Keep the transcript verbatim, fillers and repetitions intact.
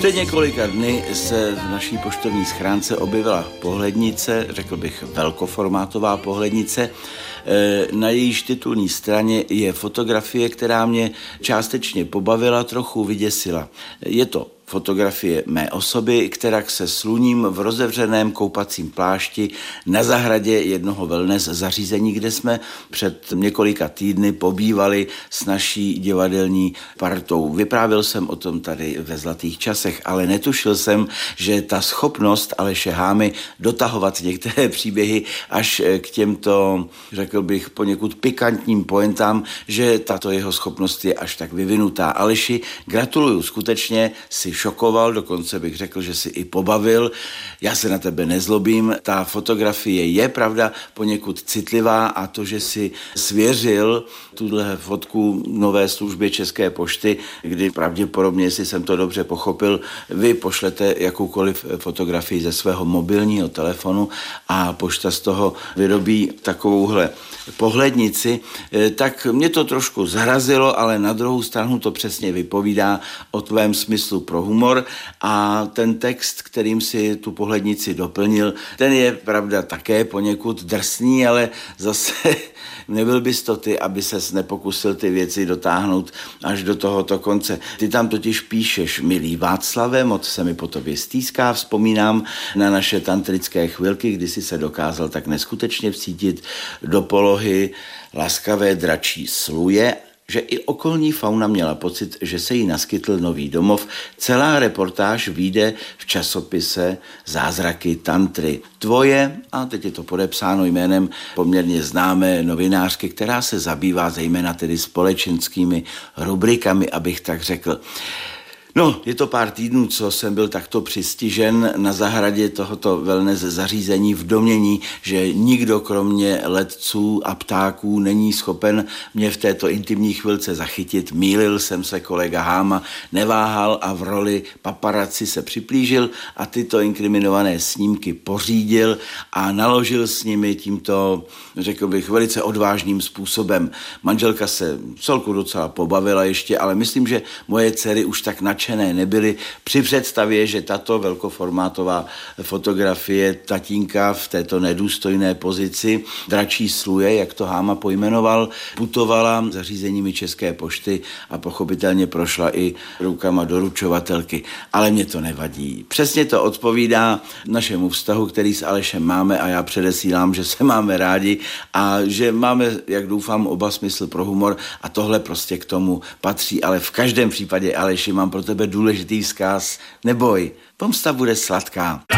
Před několika dny se v naší poštovní schránce objevila pohlednice, řekl bych velkoformátová pohlednice. Na jejíž titulní straně je fotografie, která mě částečně pobavila, trochu vyděsila. Je to fotografie mé osoby, která se sluním v rozevřeném koupacím plášti na zahradě jednoho wellness zařízení, kde jsme před několika týdny pobývali s naší divadelní partou. Vyprávěl jsem o tom tady ve Zlatých časech, ale netušil jsem, že ta schopnost Aleše Hámy dotahovat některé příběhy až k těmto, řekl bych, poněkud pikantním pointám, že tato jeho schopnost je až tak vyvinutá. Aleši, gratuluju, skutečně si šokoval, dokonce bych řekl, že si i pobavil. Já se na tebe nezlobím, ta fotografie je, pravda, poněkud citlivá a to, že si svěřil tuhle fotku nové službě České pošty, kdy pravděpodobně, jestli jsem to dobře pochopil, vy pošlete jakoukoliv fotografii ze svého mobilního telefonu a pošta z toho vyrobí takovouhle pohlednici, tak mě to trošku zarazilo, ale na druhou stranu to přesně vypovídá o tvém smyslu pro humor a ten text, kterým si tu pohlednici doplnil, ten je pravda také poněkud drsný, ale zase nebyl bys to ty, aby ses nepokusil ty věci dotáhnout až do tohoto konce. Ty tam totiž píšeš: milý Václave, moc se mi po tobě stýská, vzpomínám na naše tantrické chvilky, kdy jsi se dokázal tak neskutečně vcítit do polohy laskavé dračí sluje, že i okolní fauna měla pocit, že se jí naskytl nový domov. Celá reportáž vyjde v časopise Zázraky tantry. Tvoje, a teď je to podepsáno jménem poměrně známé novinářky, která se zabývá zejména tedy společenskými rubrikami, abych tak řekl. No, je to pár týdnů, co jsem byl takto přistižen na zahradě tohoto wellness zařízení v domnění, že nikdo kromě letců a ptáků není schopen mě v této intimní chvilce zachytit. Mýlil jsem se, kolega Háma neváhal a v roli paparazzi se připlížil a tyto inkriminované snímky pořídil a naložil s nimi tímto, řekl bych, velice odvážným způsobem. Manželka se celku docela pobavila ještě, ale myslím, že moje dcery už tak nadšené nebyly při představě, že tato velkoformátová fotografie tatínka v této nedůstojné pozici dračí sluje, jak to Háma pojmenoval, putovala zařízeními České pošty a pochopitelně prošla i rukama doručovatelky. Ale mě to nevadí. Přesně to odpovídá našemu vztahu, který s Alešem máme a já předesílám, že se máme rádi a že máme, jak doufám, oba smysl pro humor a tohle prostě k tomu patří. Ale v každém případě, Aleši, mám pro tebe důležitý vzkaz. Neboj, pomsta bude sladká.